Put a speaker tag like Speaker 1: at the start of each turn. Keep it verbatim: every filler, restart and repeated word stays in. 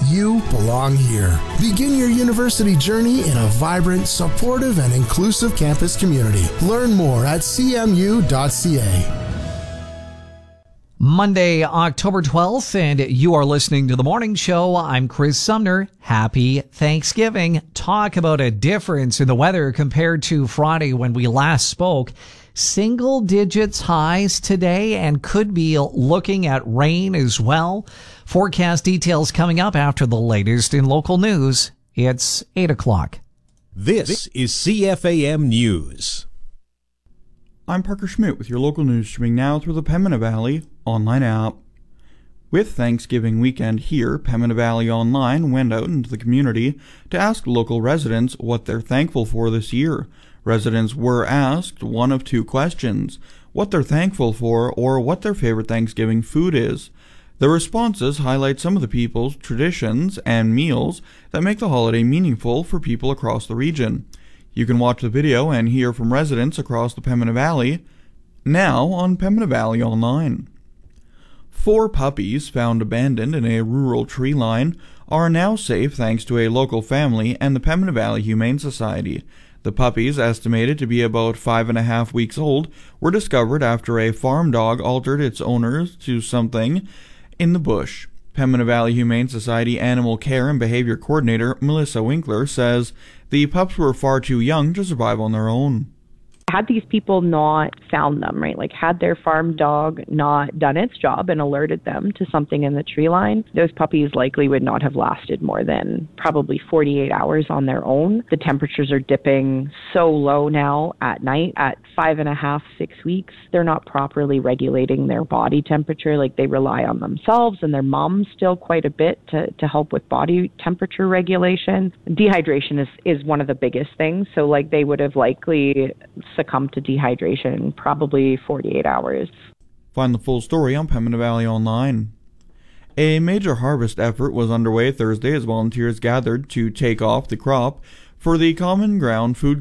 Speaker 1: You belong here. Begin your university journey in a vibrant, supportive, and inclusive campus community. Learn more at c m u dot c a.
Speaker 2: Monday, October twelfth, and you are listening to The Morning Show. I'm Chris Sumner. Happy Thanksgiving. Talk about a difference in the weather compared to Friday when we last spoke. Single digits highs today and could be looking at rain as well. Forecast details coming up after the latest in local news. It's eight o'clock.
Speaker 3: This is C F A M News.
Speaker 4: I'm Parker Schmidt with your local news streaming now through the Pembina Valley online app. With Thanksgiving weekend here, Pembina Valley Online went out into the community to ask local residents what they're thankful for this year. Residents were asked one of two questions, what they're thankful for or what their favorite Thanksgiving food is. The responses highlight some of the people's traditions and meals that make the holiday meaningful for people across the region. You can watch the video and hear from residents across the Pembina Valley now on Pembina Valley Online. Four puppies found abandoned in a rural tree line are now safe thanks to a local family and the Pembina Valley Humane Society. The puppies, estimated to be about five and a half weeks old, were discovered after a farm dog altered its owners to something in the bush. Pembina Valley Humane Society Animal Care and Behavior Coordinator Melissa Winkler says the pups were far too young to survive on their own.
Speaker 5: Had these people not found them, right, like had their farm dog not done its job and alerted them to something in the tree line, those puppies likely would not have lasted more than probably forty-eight hours on their own. The temperatures are dipping so low now at night at five and a half, six weeks. They're not properly regulating their body temperature. Like they rely on themselves and their moms still quite a bit to, to help with body temperature regulation. Dehydration is, is one of the biggest things. So like they would have likely succumb to dehydration in probably forty-eight hours.
Speaker 4: Find the full story on Pembina Valley Online. A major harvest effort was underway Thursday as volunteers gathered to take off the crop for the Common Ground Food